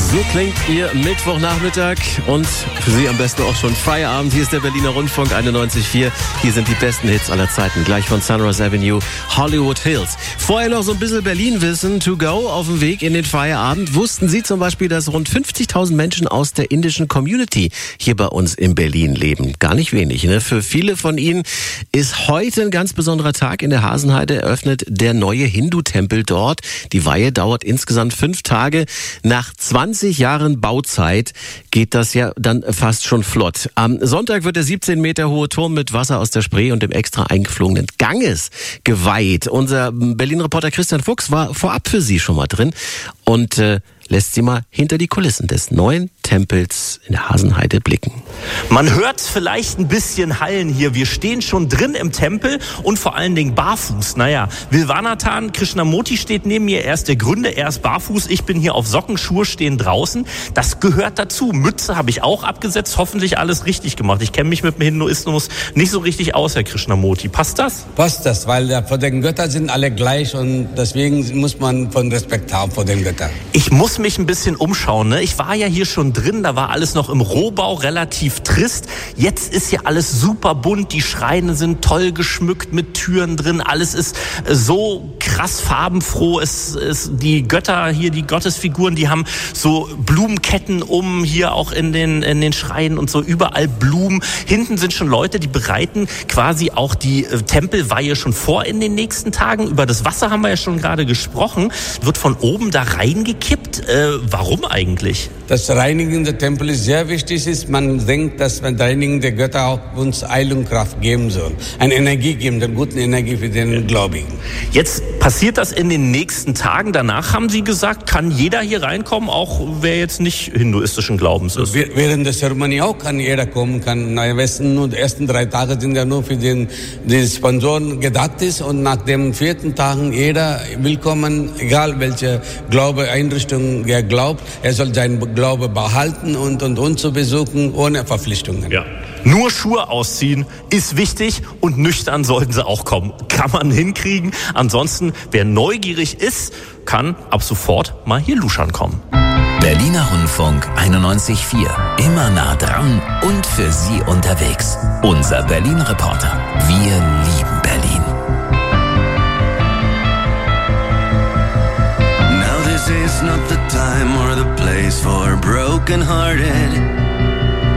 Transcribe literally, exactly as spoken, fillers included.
So klingt Ihr Mittwochnachmittag und für Sie am besten auch schon Feierabend. Hier ist der Berliner Rundfunk einundneunzig Komma vier. Hier sind die besten Hits aller Zeiten. Gleich von Sunrise Avenue, Hollywood Hills. Vorher noch so ein bisschen Berlin-Wissen to go auf dem Weg in den Feierabend. Wussten Sie zum Beispiel, dass rund fünfzigtausend Menschen aus der indischen Community hier bei uns in Berlin leben? Gar nicht wenig, ne? Für viele von ihnen ist heute ein ganz besonderer Tag. In der Hasenheide eröffnet der neue Hindu-Tempel dort. Die Weihe dauert insgesamt fünf Tage. Nach zwanzig Jahren Bauzeit geht das ja dann fast schon flott. Am Sonntag wird der siebzehn Meter hohe Turm mit Wasser aus der Spree und dem extra eingeflogenen Ganges geweiht. Unser Berlin-Reporter Christian Fuchs war vorab für Sie schon mal drin und äh, lässt Sie mal hinter die Kulissen des neuen Tempels in der Hasenheide blicken. Man hört vielleicht ein bisschen Hallen hier. Wir stehen schon drin im Tempel und vor allen Dingen barfuß. Naja, Vilvanathan Krishnamurti steht neben mir. Er ist der Gründer, er ist barfuß. Ich bin hier auf Socken, Schuhe stehen draußen. Das gehört dazu. Mütze habe ich auch abgesetzt. Hoffentlich alles richtig gemacht. Ich kenne mich mit dem Hinduismus nicht so richtig aus, Herr Krishnamurti. Passt das? Passt das, weil ja, vor den Göttern sind alle gleich und deswegen muss man von Respekt haben vor den Göttern. Ich muss mich ein bisschen umschauen, ne? Ich war ja hier schon drin, da war alles noch im Rohbau, relativ trist. Jetzt ist hier alles super bunt, die Schreine sind toll geschmückt mit Türen drin, alles ist so krass farbenfroh. Es ist die Götter hier, die Gottesfiguren, die haben so Blumenketten um, hier auch in den, in den Schreinen und so überall Blumen. Hinten sind schon Leute, die bereiten quasi auch die äh, Tempelweihe schon vor in den nächsten Tagen. Über das Wasser haben wir ja schon gerade gesprochen. Wird von oben da reingekippt. Äh, warum eigentlich? Das Reinigen der Tempel ist sehr wichtig. Ist. Man denkt, dass das Reinigen der Götter auch uns Heil und Kraft geben soll. Eine Energie geben, eine gute Energie für den Gläubigen. Jetzt passiert das in den nächsten Tagen. Danach haben Sie gesagt, kann jeder hier reinkommen, auch wer jetzt nicht hinduistischen Glaubens ist. Während der Zeremonie auch kann jeder kommen, kann am besten nur die ersten drei Tage sind ja nur für den, den Sponsoren gedacht ist und nach den vierten Tagen jeder willkommen, egal welche Glaube, Einrichtung er glaubt, er soll seinen Glaube behalten und, und uns zu besuchen ohne Verpflichtungen. Ja. Nur Schuhe ausziehen ist wichtig und nüchtern sollten sie auch kommen. Kann man hinkriegen. Ansonsten, wer neugierig ist, kann ab sofort mal hier luschern kommen. Berliner Rundfunk einundneunzig Komma vier. Immer nah dran und für Sie unterwegs. Unser Berlin-Reporter. Wir lieben Berlin. Now this is not the time or the place for broken-hearted.